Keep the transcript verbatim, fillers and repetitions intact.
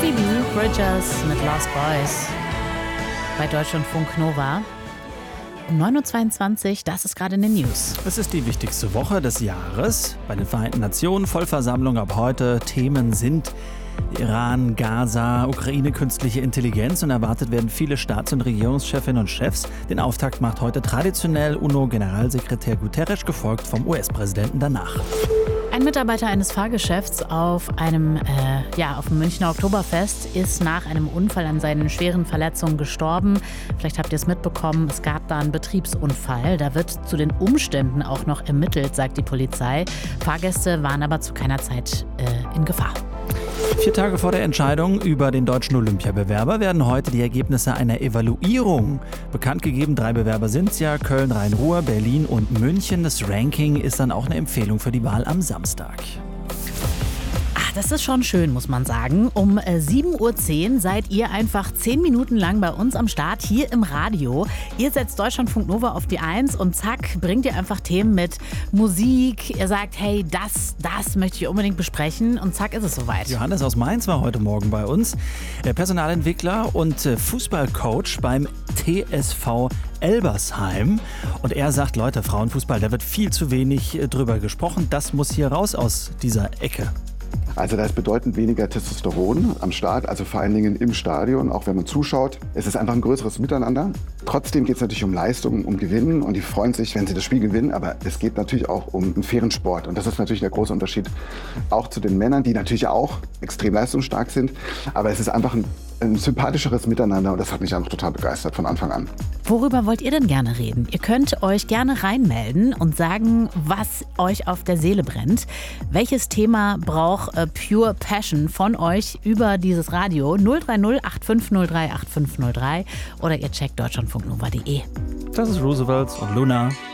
Phoebe Bridgers mit Lost Boys bei Deutschlandfunk Nova. Um neun Uhr zweiundzwanzig, das ist gerade in den News. Es ist die wichtigste Woche des Jahres. Bei den Vereinten Nationen, Vollversammlung ab heute. Themen sind Iran, Gaza, Ukraine, künstliche Intelligenz und erwartet werden viele Staats- und Regierungschefinnen und Chefs. Den Auftakt macht heute traditionell UNO-Generalsekretär Guterres, gefolgt vom U S-Präsidenten danach. Ein Mitarbeiter eines Fahrgeschäfts auf einem, äh, ja, auf dem Münchner Oktoberfest ist nach einem Unfall an seinen schweren Verletzungen gestorben. Vielleicht habt ihr es mitbekommen, es gab da einen Betriebsunfall. Da wird zu den Umständen auch noch ermittelt, sagt die Polizei. Fahrgäste waren aber zu keiner Zeit äh, in Gefahr. Vier Tage vor der Entscheidung über den deutschen Olympiabewerber werden heute die Ergebnisse einer Evaluierung bekannt gegeben. Drei Bewerber sind es ja: Köln, Rhein-Ruhr, Berlin und München. Das Ranking ist dann auch eine Empfehlung für die Wahl am Samstag. Das ist schon schön, muss man sagen. Um sieben Uhr zehn seid ihr einfach zehn Minuten lang bei uns am Start, hier im Radio. Ihr setzt Deutschlandfunk Nova auf die Eins und zack, bringt ihr einfach Themen mit Musik. Ihr sagt, hey, das, das möchte ich unbedingt besprechen und zack ist es soweit. Johannes aus Mainz war heute Morgen bei uns, Personalentwickler und Fußballcoach beim T S V Elbersheim. Und er sagt, Leute, Frauenfußball, da wird viel zu wenig drüber gesprochen. Das muss hier raus aus dieser Ecke. Also da ist bedeutend weniger Testosteron am Start, also vor allen Dingen im Stadion, auch wenn man zuschaut. Es ist einfach ein größeres Miteinander. Trotzdem geht es natürlich um Leistung, um Gewinnen und die freuen sich, wenn sie das Spiel gewinnen. Aber es geht natürlich auch um einen fairen Sport und das ist natürlich der große Unterschied auch zu den Männern, die natürlich auch extrem leistungsstark sind. Aber es ist einfach ein, ein sympathischeres Miteinander und das hat mich einfach total begeistert von Anfang an. Worüber wollt ihr denn gerne reden? Ihr könnt euch gerne reinmelden und sagen, was euch auf der Seele brennt. Welches Thema braucht äh, Pure Passion von euch über dieses Radio? null drei null acht fünf null drei acht fünf null drei oder ihr checkt deutschlandfunknova punkt de. Das ist Roosevelt und Luna.